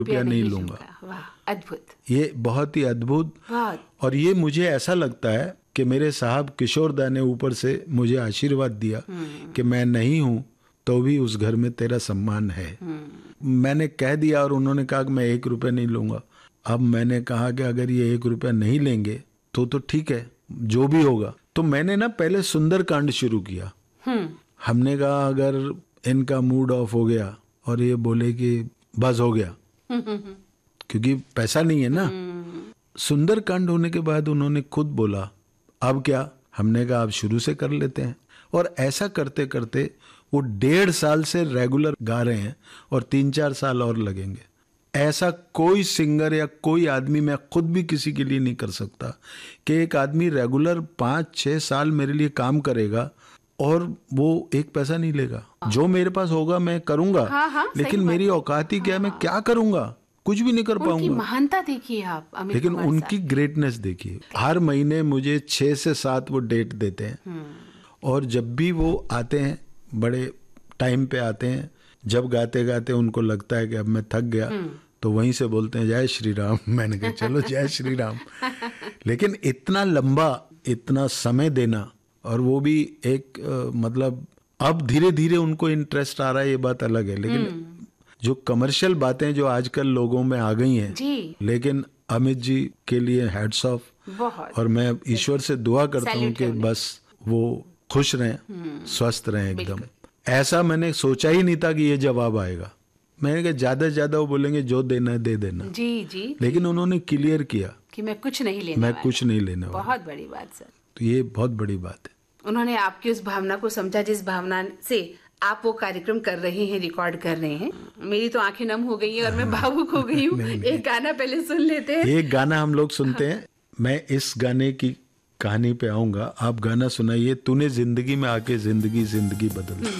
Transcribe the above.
रुपया नहीं लूंगा। वाह, अद्भुत। ये बहुत ही अद्भुत। बहुत। और ये मुझे ऐसा लगता है कि मेरे साहब किशोर दा ने ऊपर से मुझे आशीर्वाद दिया कि मैं नहीं हूं तो भी उस घर में तेरा सम्मान है। मैंने कह दिया और उन्होंने कहा कि मैं 1 रुपया नहीं लूंगा। अब मैंने कहा कि अगर ये 1 रुपया नहीं लेंगे तो ठीक है, जो भी होगा। तो मैंने ना पहले सुंदरकांड शुरू किया। हमने कहा अगर इनका मूड ऑफ हो गया और ये बोले कि बस हो गया, क्योंकि पैसा नहीं है ना। सुंदरकांड होने के बाद उन्होंने खुद बोला अब क्या। हमने कहा अब शुरू से कर लेते हैं। और ऐसा करते करते वो 1.5 साल से रेगुलर गा रहे हैं और 3-4 साल और लगेंगे। ऐसा कोई सिंगर या कोई आदमी, मैं खुद भी किसी के लिए नहीं कर सकता कि एक आदमी रेगुलर 5-6 साल मेरे लिए काम करेगा और वो 1 पैसा नहीं लेगा। जो मेरे पास होगा मैं करूंगा। लेकिन मेरी औकात ही क्या है, मैं क्या करूंगा, कुछ भी नहीं कर पाऊंगा। उनकी महानता देखिए आप अमित लेकिन कुमार उनकी ग्रेटनेस देखिए। हर महीने मुझे 6 से 7 वो डेट देते हैं और जब भी वो आते हैं बड़े टाइम पे आते हैं। जब गाते गाते उनको लगता है कि अब मैं थक गया तो वहीं से बोलते हैं जय श्री राम। मैंने कहा चलो जय श्री राम। लेकिन इतना लंबा, इतना समय देना, और वो भी एक मतलब अब धीरे धीरे उनको इंटरेस्ट आ रहा है, ये बात अलग है। लेकिन जो कमर्शियल बातें जो आजकल लोगों में आ गई हैं जी। लेकिन अमित जी के लिए हैट्स ऑफ। बहुत। और मैं ईश्वर से दुआ करता हूँ कि बस वो खुश रहें, स्वस्थ रहें एकदम। ऐसा मैंने सोचा ही नहीं था कि ये जवाब आएगा। मैंने कहा ज्यादा से ज्यादा वो बोलेंगे जो देना है दे देना। जी जी। लेकिन उन्होंने क्लियर किया कि मैं कुछ नहीं लेने वाला। कुछ नहीं लेने वाला। बहुत बड़ी बात सर। तो ये बहुत बड़ी बात है। उन्होंने आपकी उस भावना को समझा जिस भावना से आप वो कार्यक्रम कर रहे हैं, रिकॉर्ड कर रहे हैं। मेरी तो आंखें नम हो गई हैं और मैं भावुक हो गई हूँ। एक गाना पहले सुन लेते हैं। एक गाना हम लोग सुनते हैं। मैं इस गाने की कहानी पे आऊंगा, आप गाना सुनाइए। तूने जिंदगी में आके जिंदगी बदल दी।